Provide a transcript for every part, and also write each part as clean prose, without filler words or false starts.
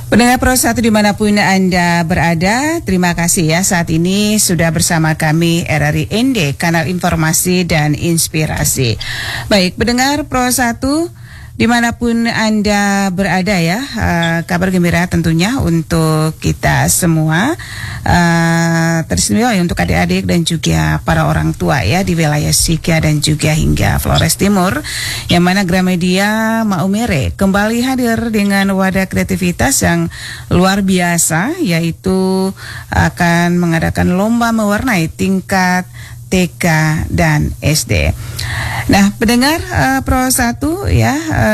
Pendengar Pro 1 dimanapun Anda berada, terima kasih ya saat ini sudah bersama kami RRI ND, Kanal Informasi dan Inspirasi. Baik, pendengar Pro 1 dimanapun Anda berada ya, kabar gembira tentunya untuk kita semua, teristimewa untuk adik-adik dan juga para orang tua ya di wilayah Sika dan juga hingga Flores Timur, yang mana Gramedia Maumere kembali hadir dengan wadah kreativitas yang luar biasa, yaitu akan mengadakan lomba mewarnai tingkat TK dan SD. Nah, pendengar Pro 1 ya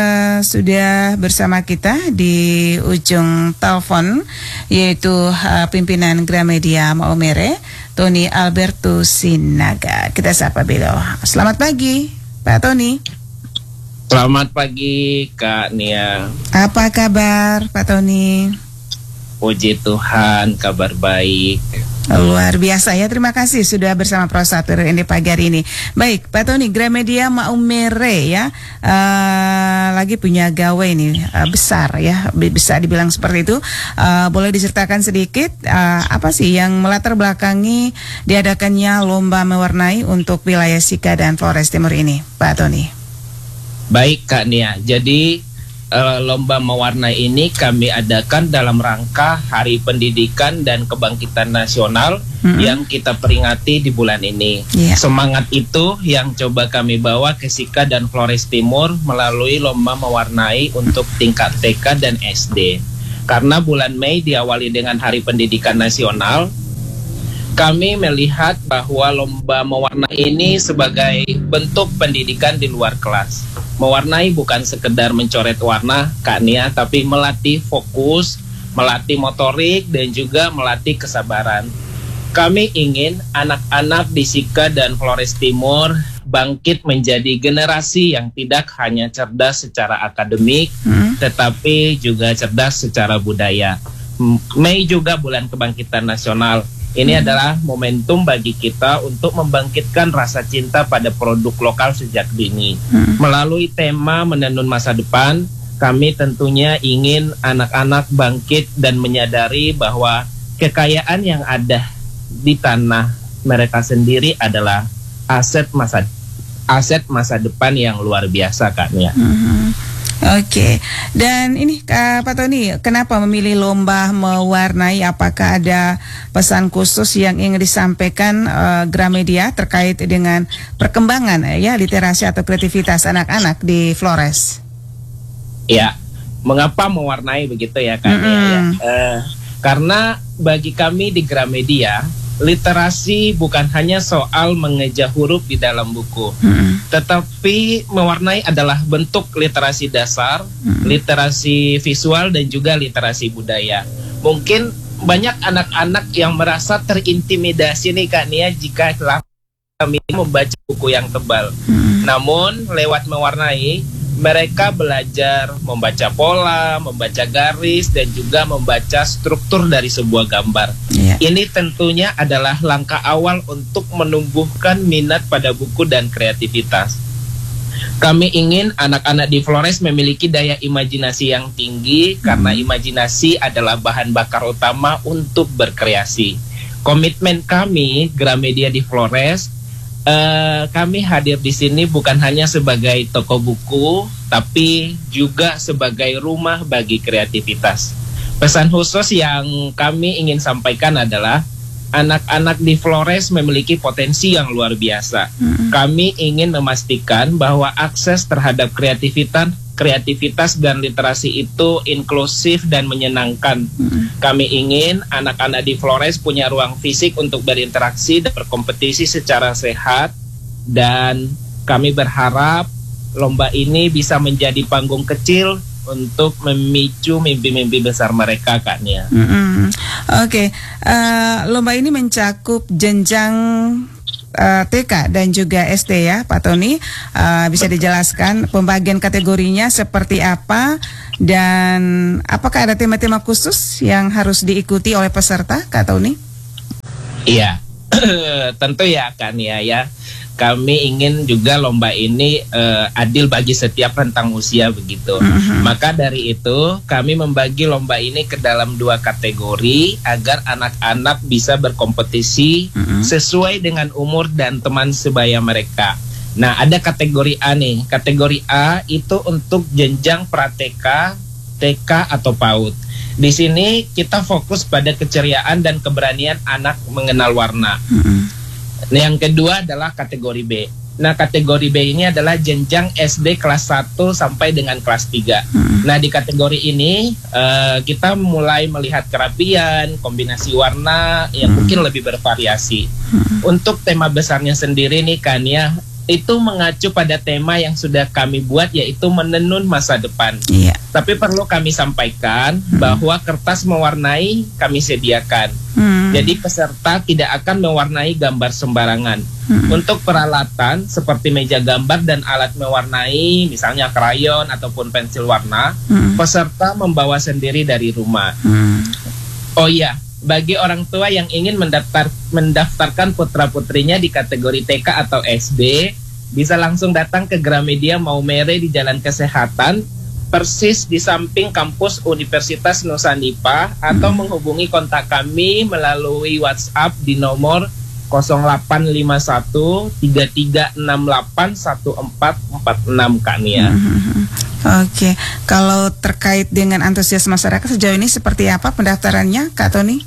sudah bersama kita di ujung telepon, yaitu pimpinan Gramedia Maumere, Tony Albertus Sinaga. Kita sapa beliau. Selamat pagi, Pak Tony. Selamat pagi, Kak Nia. Apa kabar, Pak Tony? Puji Tuhan, kabar baik. Luar biasa ya, terima kasih sudah bersama Pro 1 ini pagi hari ini. Baik, Pak Tony, Gramedia Maumere ya, lagi punya gawe ini besar ya, bisa dibilang seperti itu. Boleh diceritakan sedikit apa sih yang melatar belakangi diadakannya lomba mewarnai untuk wilayah Sika dan Flores Timur ini, Pak Tony? Baik, Kak Nia. Jadi lomba mewarnai ini kami adakan dalam rangka Hari Pendidikan dan Kebangkitan Nasional yang kita peringati di bulan ini. Semangat itu yang coba kami bawa ke Sika dan Flores Timur melalui lomba mewarnai untuk tingkat TK dan SD. Karena bulan Mei diawali dengan Hari Pendidikan Nasional, kami melihat bahwa lomba mewarnai ini sebagai bentuk pendidikan di luar kelas. Mewarnai bukan sekedar mencoret warna, Kak Nia, tapi melatih fokus, melatih motorik, dan juga melatih kesabaran. Kami ingin anak-anak di Sika dan Flores Timur bangkit menjadi generasi yang tidak hanya cerdas secara akademik, tetapi juga cerdas secara budaya. Mei juga bulan kebangkitan nasional. Ini adalah momentum bagi kita untuk membangkitkan rasa cinta pada produk lokal sejak dini. Melalui tema Menenun Masa Depan, kami tentunya ingin anak-anak bangkit dan menyadari bahwa kekayaan yang ada di tanah mereka sendiri adalah aset masa depan yang luar biasa, Kak Nia. Oke, dan ini Pak Tony, kenapa memilih lomba mewarnai? Apakah ada pesan khusus yang ingin disampaikan Gramedia terkait dengan perkembangan ya literasi atau kreativitas anak-anak di Flores? Ya, mengapa mewarnai begitu ya Kak Nia ya? Karena bagi kami di Gramedia, literasi bukan hanya soal mengeja huruf di dalam buku, tetapi mewarnai adalah bentuk literasi dasar, literasi visual, dan juga literasi budaya. Mungkin banyak anak-anak yang merasa terintimidasi nih Kak Nia jika kami membaca buku yang tebal. Namun lewat mewarnai, mereka belajar membaca pola, membaca garis, dan juga membaca struktur dari sebuah gambar. Ini tentunya adalah langkah awal untuk menumbuhkan minat pada buku dan kreativitas. Kami ingin anak-anak di Flores memiliki daya imajinasi yang tinggi, karena imajinasi adalah bahan bakar utama untuk berkreasi. Komitmen kami, Gramedia di Flores, kami hadir di sini bukan hanya sebagai toko buku, tapi juga sebagai rumah bagi kreativitas. Pesan khusus yang kami ingin sampaikan adalah anak-anak di Flores memiliki potensi yang luar biasa. Kami ingin memastikan bahwa akses terhadap kreativitas dan literasi itu inklusif dan menyenangkan. Kami ingin anak-anak di Flores punya ruang fisik untuk berinteraksi dan berkompetisi secara sehat, dan kami berharap lomba ini bisa menjadi panggung kecil untuk memicu mimpi-mimpi besar mereka, Kak Nia. Oke, lomba ini mencakup jenjang TK dan juga SD ya, Pak Tony. Bisa dijelaskan pembagian kategorinya seperti apa, dan apakah ada tema-tema khusus yang harus diikuti oleh peserta, Kak Tony? Iya, tentu ya Kak Nia ya. kami ingin juga lomba ini adil bagi setiap rentang usia begitu. Maka dari itu kami membagi lomba ini ke dalam 2 kategori agar anak-anak bisa berkompetisi sesuai dengan umur dan teman sebaya mereka. Nah, ada kategori A nih. Kategori A itu untuk jenjang pra-TK, TK atau PAUD. Di sini kita fokus pada keceriaan dan keberanian anak mengenal warna. Nah, yang kedua adalah kategori B. Nah, kategori B ini adalah jenjang SD kelas 1 sampai dengan kelas 3. Nah, di kategori ini kita mulai melihat kerapian, kombinasi warna yang mungkin lebih bervariasi. Untuk tema besarnya sendiri nih kan ya, itu mengacu pada tema yang sudah kami buat, yaitu menenun masa depan. Tapi perlu kami sampaikan bahwa kertas mewarnai kami sediakan. Jadi peserta tidak akan mewarnai gambar sembarangan. Untuk peralatan seperti meja gambar dan alat mewarnai, misalnya krayon ataupun pensil warna, peserta membawa sendiri dari rumah. Oh iya, bagi orang tua yang ingin mendaftarkan putra-putrinya di kategori TK atau SD, bisa langsung datang ke Gramedia Maumere di Jalan Kesehatan, persis di samping kampus Universitas Nusa-Nipah, atau menghubungi kontak kami melalui WhatsApp di nomor 0851 3368 1446 Kak Nia. Oke, kalau terkait dengan antusias masyarakat sejauh ini seperti apa pendaftarannya, Kak Tony?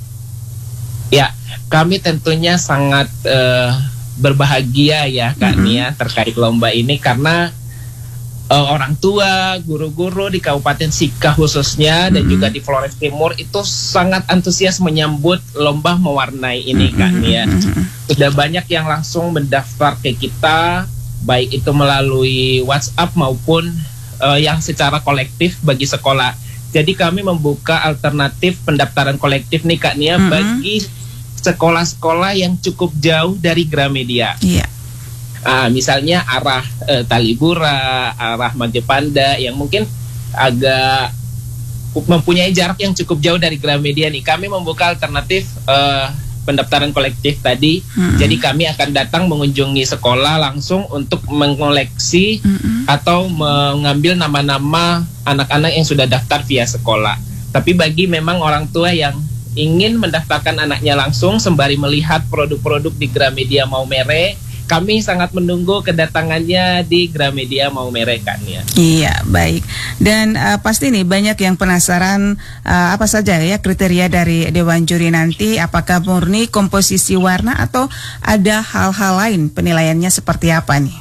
Ya, kami tentunya sangat berbahagia ya Kak Nia terkait lomba ini, karena orang tua, guru-guru di Kabupaten Sika khususnya dan juga di Flores Timur itu sangat antusias menyambut lomba mewarnai ini Kak Nia. Sudah banyak yang langsung mendaftar ke kita, baik itu melalui WhatsApp maupun yang secara kolektif bagi sekolah. Jadi kami membuka alternatif pendaftaran kolektif nih Kak Nia bagi sekolah-sekolah yang cukup jauh dari Gramedia. Misalnya arah Talibura, arah Majapanda yang mungkin agak mempunyai jarak yang cukup jauh dari Gramedia nih. Kami membuka alternatif pendaftaran kolektif tadi. Jadi kami akan datang mengunjungi sekolah langsung untuk mengoleksi atau mengambil nama-nama anak-anak yang sudah daftar via sekolah. Tapi bagi memang orang tua yang ingin mendaftarkan anaknya langsung sembari melihat produk-produk di Gramedia Maumere, kami sangat menunggu kedatangannya di Gramedia Maumere Kak Nia. Iya, baik. Dan pasti nih banyak yang penasaran apa saja ya kriteria dari Dewan Juri nanti, apakah murni komposisi warna atau ada hal-hal lain, penilaiannya seperti apa nih?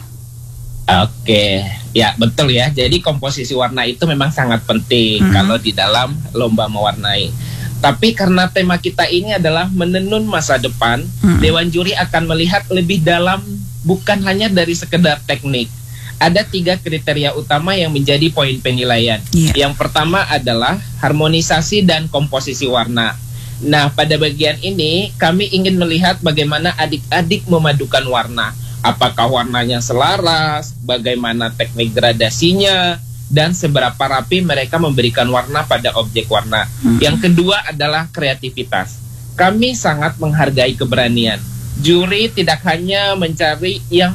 Oke, ya betul ya. Jadi komposisi warna itu memang sangat penting kalau di dalam lomba mewarnai. Tapi karena tema kita ini adalah menenun masa depan, Dewan Juri akan melihat lebih dalam, bukan hanya dari sekedar teknik. Ada 3 kriteria utama yang menjadi poin penilaian. Yang pertama adalah harmonisasi dan komposisi warna. Nah, pada bagian ini kami ingin melihat bagaimana adik-adik memadukan warna. Apakah warnanya selaras, bagaimana teknik gradasinya, dan seberapa rapi mereka memberikan warna pada objek warna. Yang kedua adalah kreativitas. Kami sangat menghargai keberanian. Juri tidak hanya mencari yang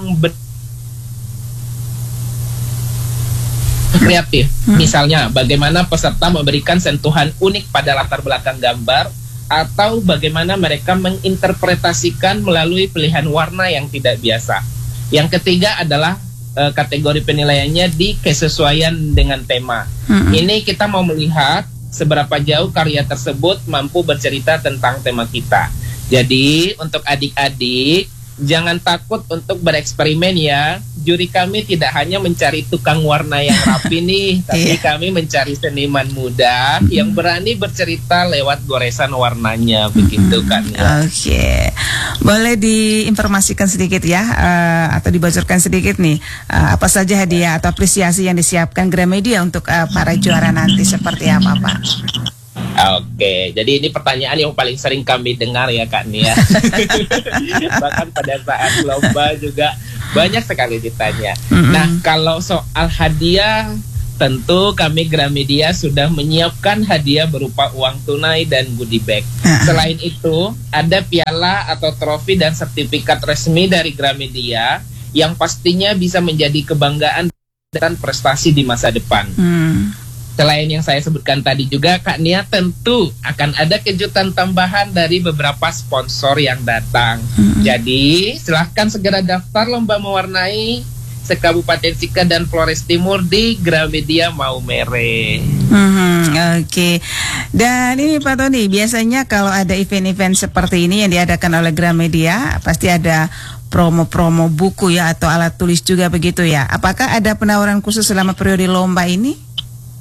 kreatif. Misalnya, bagaimana peserta memberikan sentuhan unik pada latar belakang gambar, atau bagaimana mereka menginterpretasikan melalui pilihan warna yang tidak biasa. Yang ketiga adalah kategori penilaiannya di kesesuaian dengan tema. Ini kita mau melihat seberapa jauh karya tersebut mampu bercerita tentang tema kita. Jadi untuk adik-adik, jangan takut untuk bereksperimen ya. Juri kami tidak hanya mencari tukang warna yang rapi nih, tapi kami mencari seniman muda yang berani bercerita lewat goresan warnanya, begitu kan ya. Oke, boleh diinformasikan sedikit ya, atau dibocorkan sedikit nih, apa saja hadiah atau apresiasi yang disiapkan Gramedia untuk para juara nanti seperti apa Pak? Oke, jadi ini pertanyaan yang paling sering kami dengar ya Kak Nia. Bahkan pada saat lomba juga banyak sekali ditanya. Nah, kalau soal hadiah tentu kami Gramedia sudah menyiapkan hadiah berupa uang tunai dan goodie bag. Selain itu, ada piala atau trofi dan sertifikat resmi dari Gramedia yang pastinya bisa menjadi kebanggaan dan prestasi di masa depan. Selain yang saya sebutkan tadi juga, Kak Nia, tentu akan ada kejutan tambahan dari beberapa sponsor yang datang. Jadi, silahkan segera daftar lomba mewarnai se-Kabupaten Sika dan Flores Timur di Gramedia Maumere. Oke. Dan ini Pak Tony, biasanya kalau ada event-event seperti ini yang diadakan oleh Gramedia, pasti ada promo-promo buku ya atau alat tulis juga begitu ya. Apakah ada penawaran khusus selama periode lomba ini?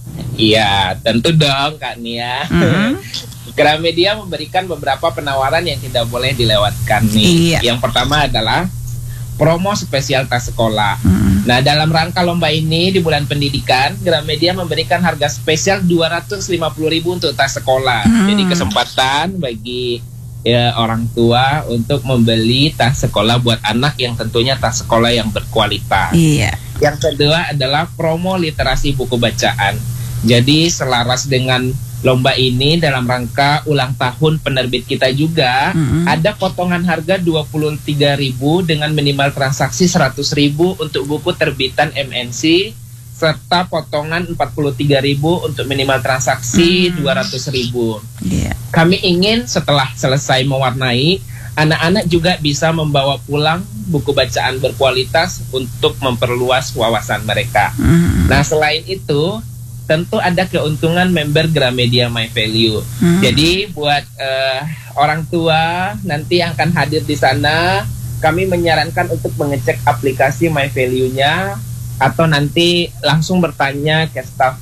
Iya, tentu dong Kak Nia. Gramedia memberikan beberapa penawaran yang tidak boleh dilewatkan nih. Yang pertama adalah promo spesial tas sekolah. Nah, dalam rangka lomba ini di bulan pendidikan, Gramedia memberikan harga spesial 250.000 untuk tas sekolah. Jadi kesempatan bagi orang tua untuk membeli tas sekolah buat anak yang tentunya tas sekolah yang berkualitas. Yang kedua adalah promo literasi buku bacaan. Jadi selaras dengan lomba ini dalam rangka ulang tahun penerbit kita juga, ada potongan harga 23.000 dengan minimal transaksi 100.000 untuk buku terbitan MNC, serta potongan 43.000 untuk minimal transaksi 200.000. Kami ingin setelah selesai mewarnai, anak-anak juga bisa membawa pulang buku bacaan berkualitas untuk memperluas wawasan mereka. Nah, selain itu, tentu ada keuntungan member Gramedia My Value. Jadi buat orang tua nanti yang akan hadir di sana, kami menyarankan untuk mengecek aplikasi My Value-nya atau nanti langsung bertanya ke staf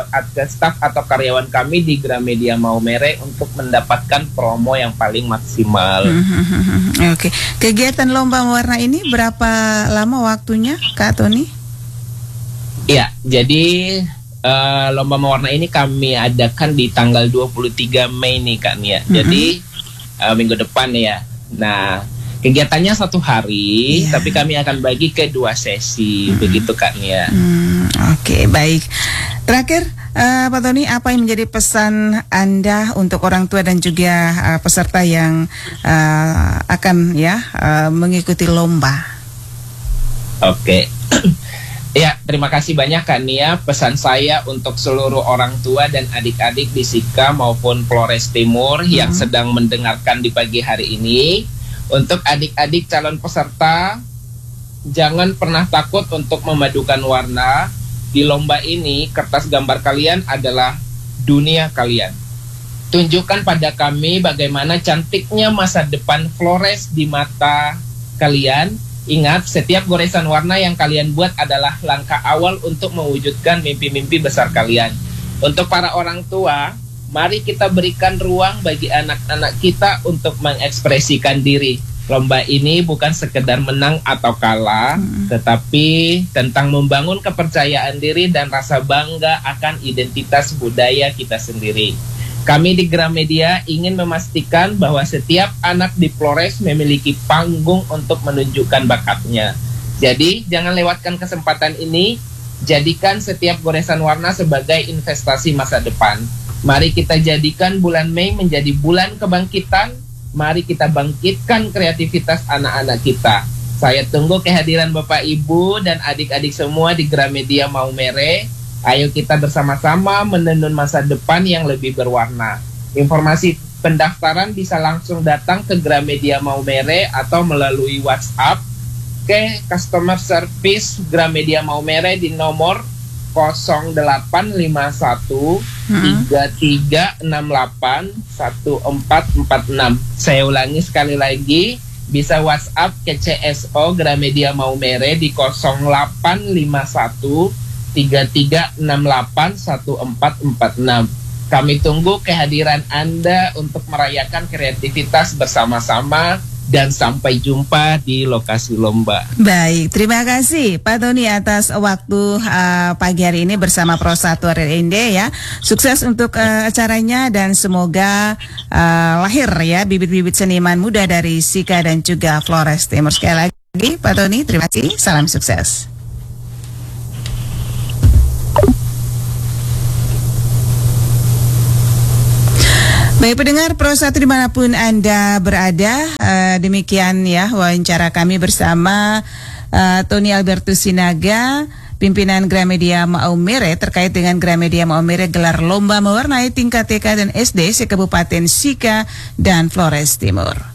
atau karyawan kami di Gramedia Maumere untuk mendapatkan promo yang paling maksimal. Oke. Kegiatan lomba mewarna ini berapa lama waktunya, Kak Tony? Iya, jadi lomba mewarna ini kami adakan di tanggal 23 Mei nih Kak Nia. Jadi minggu depan ya. Nah, kegiatannya 1 hari, tapi kami akan bagi ke 2 sesi, begitu Kak Nia. Oke, baik. Terakhir, Pak Tony, apa yang menjadi pesan Anda untuk orang tua dan juga peserta yang akan mengikuti lomba? Oke. Ya, terima kasih banyak Kak Nia. Pesan saya untuk seluruh orang tua dan adik-adik di Sika maupun Flores Timur yang sedang mendengarkan di pagi hari ini. Untuk adik-adik calon peserta, jangan pernah takut untuk memadukan warna. Di lomba ini, kertas gambar kalian adalah dunia kalian. Tunjukkan pada kami bagaimana cantiknya masa depan Flores di mata kalian. Ingat, setiap goresan warna yang kalian buat adalah langkah awal untuk mewujudkan mimpi-mimpi besar kalian. Untuk para orang tua, mari kita berikan ruang bagi anak-anak kita untuk mengekspresikan diri. Lomba ini bukan sekedar menang atau kalah, tetapi tentang membangun kepercayaan diri dan rasa bangga akan identitas budaya kita sendiri. Kami di Gramedia ingin memastikan bahwa setiap anak di Flores memiliki panggung untuk menunjukkan bakatnya. Jadi, jangan lewatkan kesempatan ini. Jadikan setiap goresan warna sebagai investasi masa depan. Mari kita jadikan bulan Mei menjadi bulan kebangkitan. Mari kita bangkitkan kreativitas anak-anak kita. Saya tunggu kehadiran Bapak, Ibu, dan adik-adik semua di Gramedia Maumere. Ayo kita bersama-sama menenun masa depan yang lebih berwarna. Informasi pendaftaran bisa langsung datang ke Gramedia Maumere atau melalui WhatsApp ke Customer Service Gramedia Maumere di nomor 0851 3368 1446. Saya ulangi sekali lagi, bisa WhatsApp ke CSO Gramedia Maumere di 0851 33681446. Kami tunggu kehadiran Anda untuk merayakan kreativitas bersama-sama dan sampai jumpa di lokasi lomba. Baik, terima kasih Pak Tony atas waktu pagi hari ini bersama Pro 1 RRND ya. Sukses untuk acaranya dan semoga lahir ya bibit-bibit seniman muda dari Sika dan juga Flores Timur. Sekali lagi Pak Tony, terima kasih. Salam sukses. Baik pendengar Pro 1 dimanapun Anda berada, demikian ya wawancara kami bersama Tony Albertus Sinaga, pimpinan Gramedia Maumere terkait dengan Gramedia Maumere gelar lomba mewarnai tingkat TK dan SD se-Kabupaten Sika dan Flores Timur.